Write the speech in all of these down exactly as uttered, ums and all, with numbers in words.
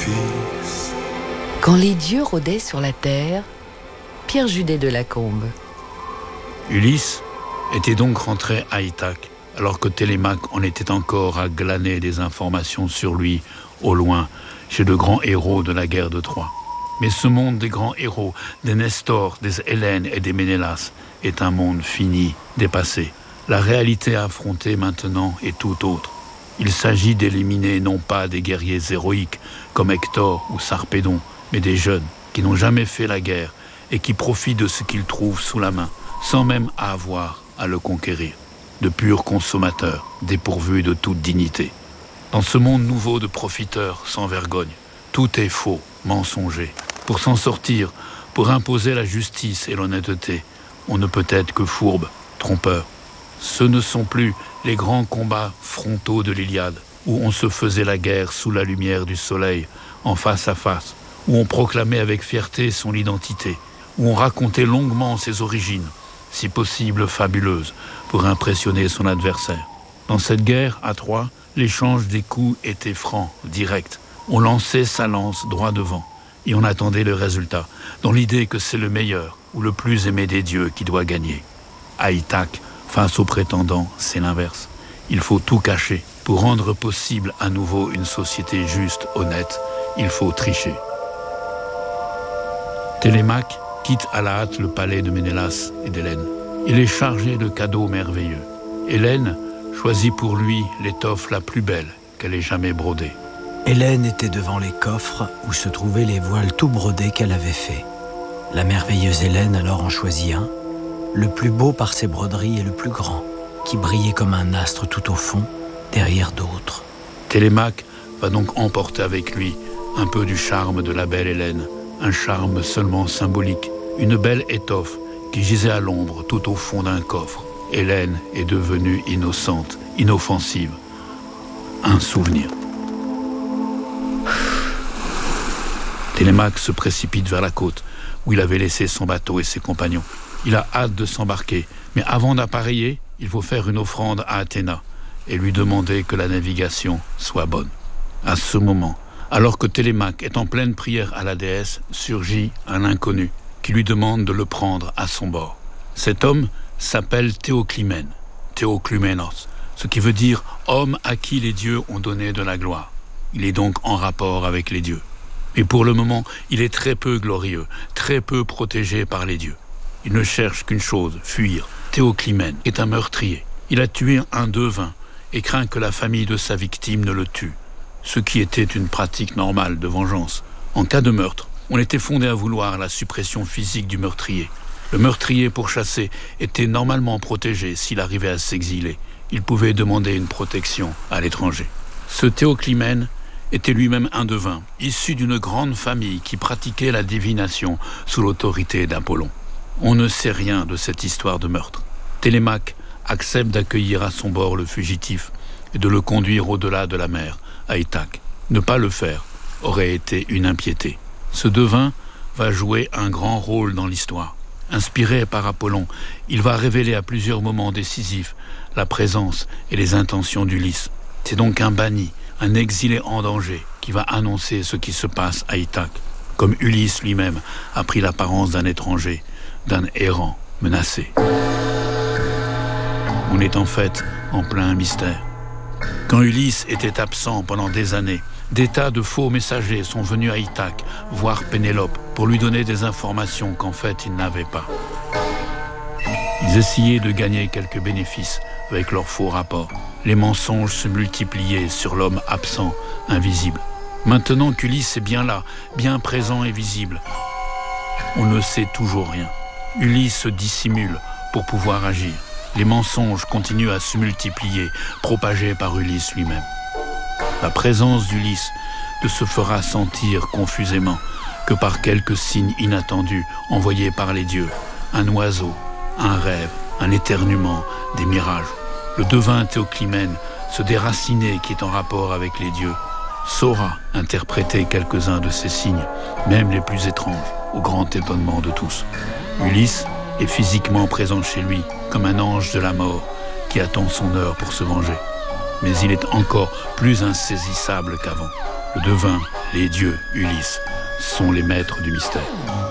fils. Quand les dieux rôdaient sur la terre, Pierre Judet de Lacombe. Ulysse était donc rentré à Ithaque, alors que Télémaque en était encore à glaner des informations sur lui, au loin, chez de grands héros de la guerre de Troie. Mais ce monde des grands héros, des Nestors, des Hélènes et des Ménélas, est un monde fini, dépassé. La réalité affrontée maintenant est tout autre. Il s'agit d'éliminer non pas des guerriers héroïques comme Hector ou Sarpédon, mais des jeunes qui n'ont jamais fait la guerre et qui profitent de ce qu'ils trouvent sous la main, sans même avoir à le conquérir. De purs consommateurs, dépourvus de toute dignité. Dans ce monde nouveau de profiteurs sans vergogne, tout est faux, mensonger. Pour s'en sortir, pour imposer la justice et l'honnêteté, on ne peut être que fourbe, trompeur. Ce ne sont plus les grands combats frontaux de l'Iliade, où on se faisait la guerre sous la lumière du soleil, en face à face, où on proclamait avec fierté son identité, où on racontait longuement ses origines, si possible fabuleuses, pour impressionner son adversaire. Dans cette guerre, à Troie, l'échange des coups était franc, direct. On lançait sa lance droit devant, et on attendait le résultat, dans l'idée que c'est le meilleur ou le plus aimé des dieux qui doit gagner. À Ithaque, face aux prétendants, c'est l'inverse. Il faut tout cacher. Pour rendre possible à nouveau une société juste, honnête, il faut tricher. Télémaque quitte à la hâte le palais de Ménélas et d'Hélène. Il est chargé de cadeaux merveilleux. Hélène choisit pour lui l'étoffe la plus belle qu'elle ait jamais brodée. Hélène était devant les coffres où se trouvaient les voiles tout brodés qu'elle avait faits. La merveilleuse Hélène alors en choisit un, le plus beau par ses broderies et le plus grand, qui brillait comme un astre tout au fond, derrière d'autres. Télémaque va donc emporter avec lui un peu du charme de la belle Hélène, un charme seulement symbolique, une belle étoffe qui gisait à l'ombre tout au fond d'un coffre. Hélène est devenue innocente, inoffensive. Un souvenir. Télémaque se précipite vers la côte, où il avait laissé son bateau et ses compagnons. Il a hâte de s'embarquer, mais avant d'appareiller, il faut faire une offrande à Athéna et lui demander que la navigation soit bonne. À ce moment, alors que Télémaque est en pleine prière à la déesse, surgit un inconnu qui lui demande de le prendre à son bord. Cet homme s'appelle Théoclymène, Théoclyménos, ce qui veut dire « homme à qui les dieux ont donné de la gloire ». Il est donc en rapport avec les dieux. Mais pour le moment, il est très peu glorieux, très peu protégé par les dieux. Il ne cherche qu'une chose, fuir. Théoclymène est un meurtrier. Il a tué un devin et craint que la famille de sa victime ne le tue, ce qui était une pratique normale de vengeance. En cas de meurtre, on était fondé à vouloir la suppression physique du meurtrier. Le meurtrier pourchassé était normalement protégé s'il arrivait à s'exiler. Il pouvait demander une protection à l'étranger. Ce Théoclymène était lui-même un devin, issu d'une grande famille qui pratiquait la divination sous l'autorité d'Apollon. On ne sait rien de cette histoire de meurtre. Télémaque accepte d'accueillir à son bord le fugitif et de le conduire au-delà de la mer, à Ithaque. Ne pas le faire aurait été une impiété. Ce devin va jouer un grand rôle dans l'histoire. Inspiré par Apollon, il va révéler à plusieurs moments décisifs la présence et les intentions d'Ulysse. C'est donc un banni, un exilé en danger qui va annoncer ce qui se passe à Ithaque, comme Ulysse lui-même a pris l'apparence d'un étranger, d'un errant menacé. On est en fait en plein mystère. Quand Ulysse était absent pendant des années, des tas de faux messagers sont venus à Ithaque voir Pénélope pour lui donner des informations qu'en fait il n'avait pas. Ils essayaient de gagner quelques bénéfices avec leurs faux rapports. Les mensonges se multipliaient sur l'homme absent, invisible. Maintenant qu'Ulysse est bien là, bien présent et visible, on ne sait toujours rien. Ulysse se dissimule pour pouvoir agir. Les mensonges continuent à se multiplier, propagés par Ulysse lui-même. La présence d'Ulysse ne se fera sentir confusément que par quelques signes inattendus envoyés par les dieux. Un oiseau, un rêve, un éternuement, des mirages. Le devin Théoclymène, ce déraciné qui est en rapport avec les dieux, saura interpréter quelques-uns de ces signes, même les plus étranges, au grand étonnement de tous. Ulysse est physiquement présent chez lui, comme un ange de la mort qui attend son heure pour se venger. Mais il est encore plus insaisissable qu'avant. Le devin, les dieux, Ulysse, sont les maîtres du mystère.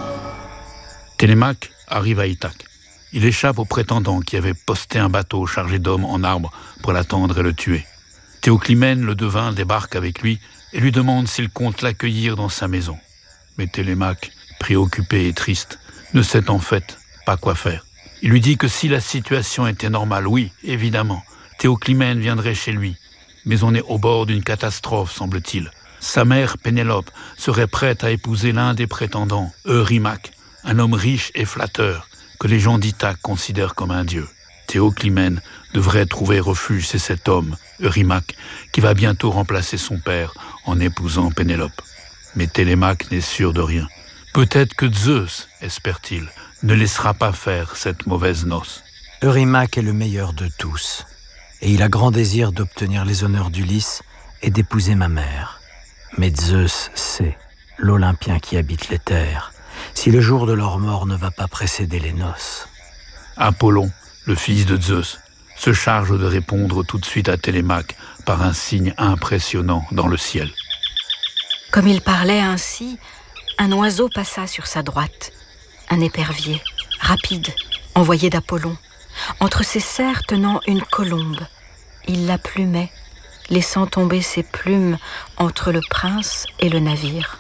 Télémaque arrive à Ithaque. Il échappe aux prétendants qui avaient posté un bateau chargé d'hommes en arbre pour l'attendre et le tuer. Théoclymène, le devin, débarque avec lui et lui demande s'il compte l'accueillir dans sa maison. Mais Télémaque, préoccupé et triste, ne sait en fait pas quoi faire. Il lui dit que si la situation était normale, oui, évidemment, Théoclymène viendrait chez lui. Mais on est au bord d'une catastrophe, semble-t-il. Sa mère, Pénélope, serait prête à épouser l'un des prétendants, Eurymaque, un homme riche et flatteur, que les gens d'Ithaque considèrent comme un dieu. Théoclymène devrait trouver refuge chez cet homme, Eurymaque, qui va bientôt remplacer son père en épousant Pénélope. Mais Télémaque n'est sûr de rien. Peut-être que Zeus, espère-t-il, ne laissera pas faire cette mauvaise noce. Eurymaque est le meilleur de tous, et il a grand désir d'obtenir les honneurs d'Ulysse et d'épouser ma mère. Mais Zeus sait, l'Olympien qui habite les terres, si le jour de leur mort ne va pas précéder les noces. Apollon, le fils de Zeus, se charge de répondre tout de suite à Télémaque par un signe impressionnant dans le ciel. Comme il parlait ainsi, un oiseau passa sur sa droite, un épervier, rapide, envoyé d'Apollon, entre ses serres tenant une colombe. Il la plumait, laissant tomber ses plumes entre le prince et le navire.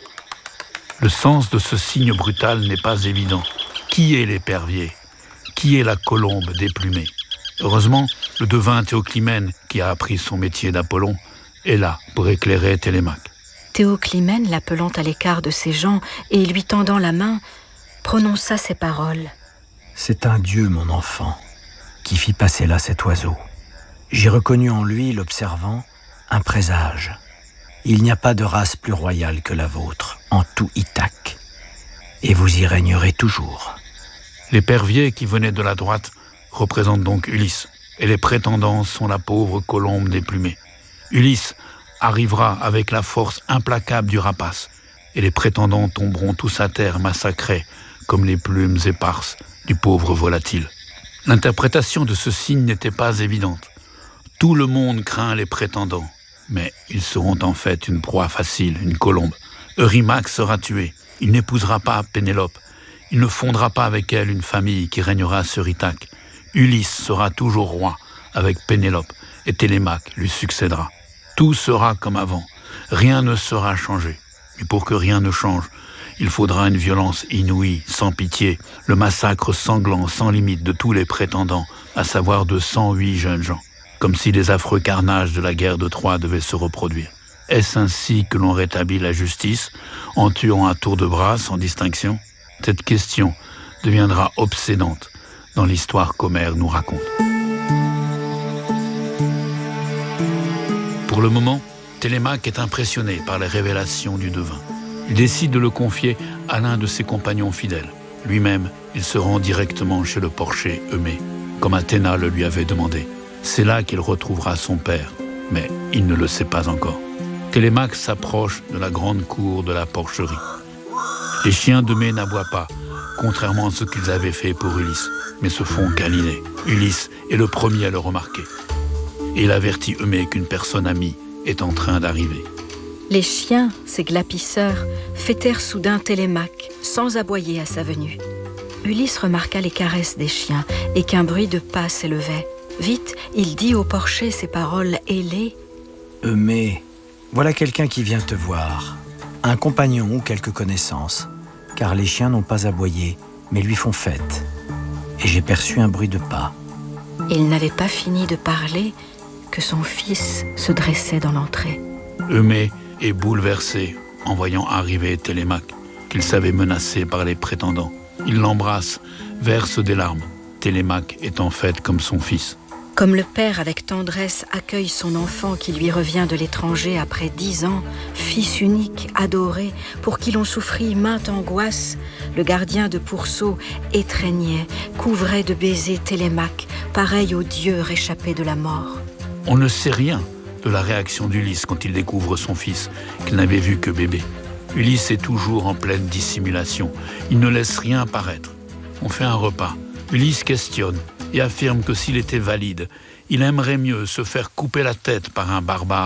Le sens de ce signe brutal n'est pas évident. Qui est l'épervier ? Qui est la colombe déplumée ? Heureusement, le devin Théoclymène, qui a appris son métier d'Apollon, est là pour éclairer Télémaque. Théoclymène, l'appelant à l'écart de ses gens et lui tendant la main, prononça ces paroles. « C'est un dieu, mon enfant, qui fit passer là cet oiseau. J'ai reconnu en lui, l'observant, un présage. Il n'y a pas de race plus royale que la vôtre, en tout Ithaque, et vous y régnerez toujours. » L'épervier qui venait de la droite représente donc Ulysse, et les prétendants sont la pauvre colombe déplumée. Ulysse arrivera avec la force implacable du rapace, et les prétendants tomberont tous à terre massacrés comme les plumes éparses du pauvre volatile. L'interprétation de ce signe n'était pas évidente. Tout le monde craint les prétendants, mais ils seront en fait une proie facile, une colombe. Eurymaque sera tué, il n'épousera pas Pénélope, il ne fondera pas avec elle une famille qui régnera sur Ithaque. Ulysse sera toujours roi avec Pénélope et Télémaque lui succédera. Tout sera comme avant, rien ne sera changé. Mais pour que rien ne change, il faudra une violence inouïe, sans pitié, le massacre sanglant, sans limite de tous les prétendants, à savoir de cent huit jeunes gens, comme si les affreux carnages de la guerre de Troie devaient se reproduire. Est-ce ainsi que l'on rétablit la justice, en tuant à tour de bras, sans distinction ? Cette question deviendra obsédante dans l'histoire qu'Homère nous raconte. Pour le moment, Télémaque est impressionné par les révélations du devin. Il décide de le confier à l'un de ses compagnons fidèles. Lui-même, il se rend directement chez le porcher Eumée, comme Athéna le lui avait demandé. C'est là qu'il retrouvera son père, mais il ne le sait pas encore. Télémaque s'approche de la grande cour de la porcherie. Les chiens d'Eumée n'aboient pas, contrairement à ce qu'ils avaient fait pour Ulysse, mais se font câliner. Ulysse est le premier à le remarquer. Et il avertit Eumée qu'une personne amie est en train d'arriver. Les chiens, ces glapisseurs, fêtèrent soudain Télémaque, sans aboyer à sa venue. Ulysse remarqua les caresses des chiens et qu'un bruit de pas s'élevait. Vite, il dit au porcher ces paroles ailées. « Eumée, voilà quelqu'un qui vient te voir, un compagnon ou quelque connaissance, car les chiens n'ont pas aboyé, mais lui font fête. Et j'ai perçu un bruit de pas. » Il n'avait pas fini de parler que son fils se dressait dans l'entrée. Eumée est bouleversé en voyant arriver Télémaque, qu'il savait menacé par les prétendants. Il l'embrasse, verse des larmes. Télémaque est en fait comme son fils. Comme le père avec tendresse accueille son enfant qui lui revient de l'étranger après dix ans, fils unique, adoré, pour qui l'on souffrit mainte angoisse, le gardien de pourceau étreignait, couvrait de baisers Télémaque, pareil au dieu réchappé de la mort. On ne sait rien de la réaction d'Ulysse quand il découvre son fils, qu'il n'avait vu que bébé. Ulysse est toujours en pleine dissimulation. Il ne laisse rien paraître. On fait un repas. Ulysse questionne et affirme que s'il était valide, il aimerait mieux se faire couper la tête par un barbare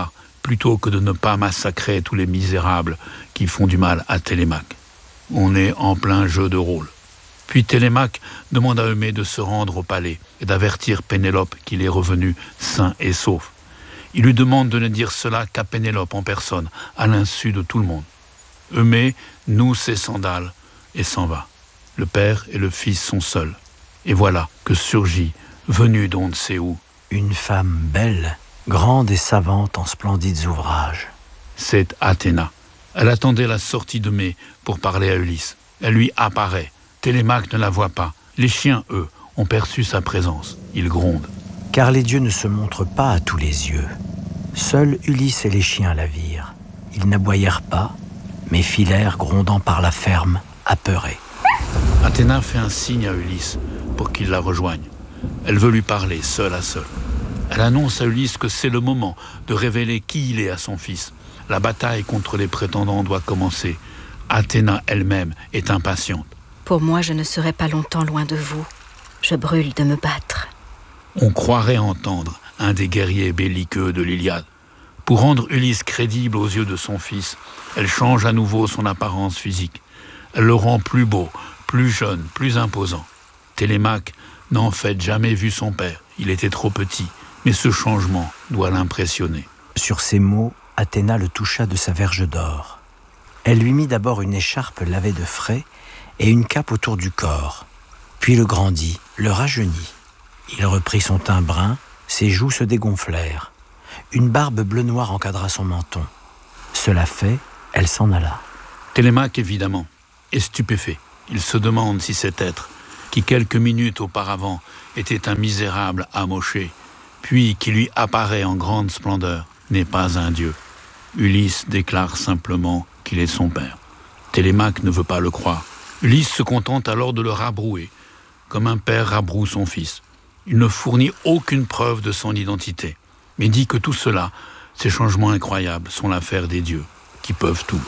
plutôt que de ne pas massacrer tous les misérables qui font du mal à Télémaque. On est en plein jeu de rôle. Puis Télémaque demande à Eumée de se rendre au palais et d'avertir Pénélope qu'il est revenu sain et sauf. Il lui demande de ne dire cela qu'à Pénélope en personne, à l'insu de tout le monde. Eumée noue ses sandales et s'en va. Le père et le fils sont seuls. Et voilà que surgit, venue d'on ne sait où, une femme belle, grande et savante en splendides ouvrages. C'est Athéna. Elle attendait la sortie d'Eumée pour parler à Ulysse. Elle lui apparaît. Télémaque ne la voit pas. Les chiens, eux, ont perçu sa présence. Ils grondent. Car les dieux ne se montrent pas à tous les yeux. Seuls Ulysse et les chiens la virent. Ils n'aboyèrent pas, mais filèrent grondant par la ferme, apeurés. Athéna fait un signe à Ulysse pour qu'il la rejoigne. Elle veut lui parler, seule à seule. Elle annonce à Ulysse que c'est le moment de révéler qui il est à son fils. La bataille contre les prétendants doit commencer. Athéna elle-même est impatiente. Pour moi, je ne serai pas longtemps loin de vous. Je brûle de me battre. On croirait entendre un des guerriers belliqueux de l'Iliade. Pour rendre Ulysse crédible aux yeux de son fils, elle change à nouveau son apparence physique. Elle le rend plus beau, plus jeune, plus imposant. Télémaque n'a en fait jamais vu son père. Il était trop petit, mais ce changement doit l'impressionner. Sur ces mots, Athéna le toucha de sa verge d'or. Elle lui mit d'abord une écharpe lavée de frais et une cape autour du corps, puis le grandit, le rajeunit. Il reprit son teint brun, ses joues se dégonflèrent. Une barbe bleu-noir encadra son menton. Cela fait, elle s'en alla. Télémaque, évidemment, est stupéfait. Il se demande si cet être, qui quelques minutes auparavant était un misérable amoché, puis qui lui apparaît en grande splendeur, n'est pas un dieu. Ulysse déclare simplement qu'il est son père. Télémaque ne veut pas le croire. Ulysse se contente alors de le rabrouer, comme un père rabroue son fils. Il ne fournit aucune preuve de son identité, mais dit que tout cela, ces changements incroyables, sont l'affaire des dieux, qui peuvent tout.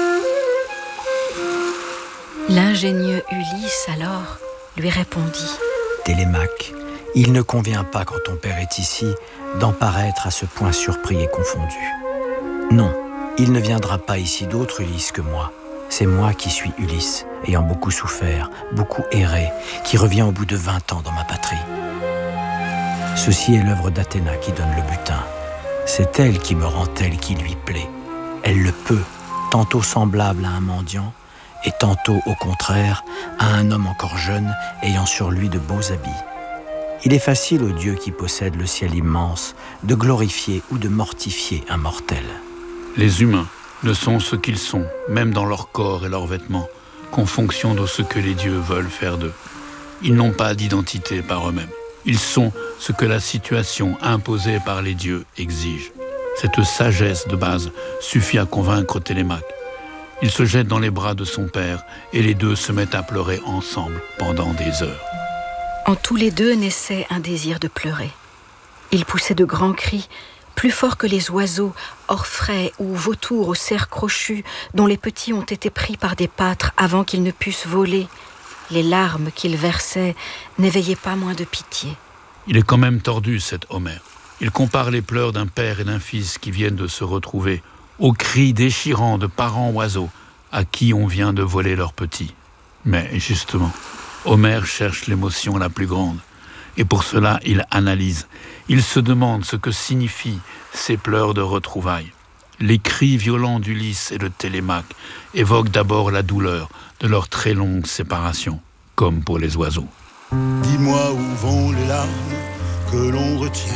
L'ingénieux Ulysse, alors, lui répondit. Télémaque, il ne convient pas, quand ton père est ici, d'en paraître à ce point surpris et confondu. Non, il ne viendra pas ici d'autre Ulysse que moi. C'est moi qui suis Ulysse, ayant beaucoup souffert, beaucoup erré, qui revient au bout de vingt ans dans ma patrie. Ceci est l'œuvre d'Athéna qui donne le butin. C'est elle qui me rend tel qui lui plaît. Elle le peut, tantôt semblable à un mendiant, et tantôt, au contraire, à un homme encore jeune, ayant sur lui de beaux habits. Il est facile au Dieu qui possède le ciel immense de glorifier ou de mortifier un mortel. Les humains ne sont ce qu'ils sont, même dans leur corps et leurs vêtements, qu'en fonction de ce que les dieux veulent faire d'eux. Ils n'ont pas d'identité par eux-mêmes. Ils sont ce que la situation imposée par les dieux exige. Cette sagesse de base suffit à convaincre Télémaque. Il se jette dans les bras de son père et les deux se mettent à pleurer ensemble pendant des heures. En tous les deux naissait un désir de pleurer. Ils poussaient de grands cris, plus forts que les oiseaux, orfraies ou vautours aux serres crochues, dont les petits ont été pris par des pâtres avant qu'ils ne pussent voler. Les larmes qu'ils versaient n'éveillaient pas moins de pitié. Il est quand même tordu, cet Homère. Il compare les pleurs d'un père et d'un fils qui viennent de se retrouver aux cris déchirants de parents oiseaux à qui on vient de voler leurs petits. Mais justement, Homère cherche l'émotion la plus grande. Et pour cela, il analyse. Il se demande ce que signifient ces pleurs de retrouvailles. Les cris violents d'Ulysse et de Télémaque évoquent d'abord la douleur de leur très longue séparation, comme pour les oiseaux. Dis-moi où vont les larmes que l'on retient.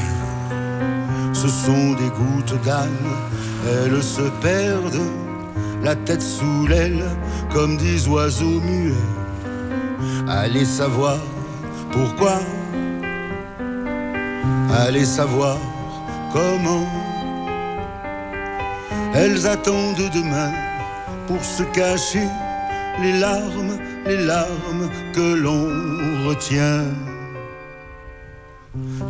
Ce sont des gouttes d'âne, elles se perdent, la tête sous l'aile, comme des oiseaux muets. Allez savoir pourquoi, allez savoir comment. Elles attendent demain pour se cacher les larmes, les larmes que l'on retient.